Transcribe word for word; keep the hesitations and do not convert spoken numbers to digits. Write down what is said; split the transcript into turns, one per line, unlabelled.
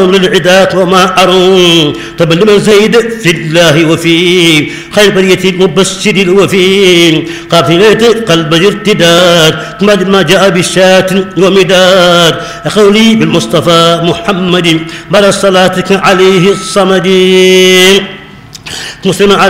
للعداة وما أرون تبلم زيد في الله وفي خير برية المبشر الوفي قافلة قلب ارتداد ما جاء بالشاة ومداد أخولي بالمصطفى محمد بل صلاتك عليه الصمد مسلم